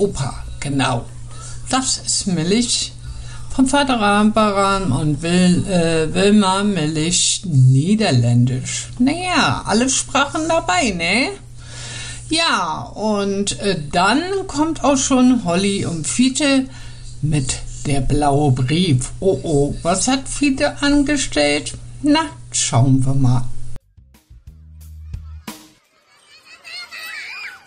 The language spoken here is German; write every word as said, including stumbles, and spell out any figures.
Opa, genau. Das ist Milch. Vom Vater Baran und Wil, äh, Wilma Milch niederländisch. Naja, alle Sprachen dabei, ne? Ja, und äh, dann kommt auch schon Holly und Fiete mit der blaue Brief. Oh, oh, was hat Fiete angestellt? Na, schauen wir mal.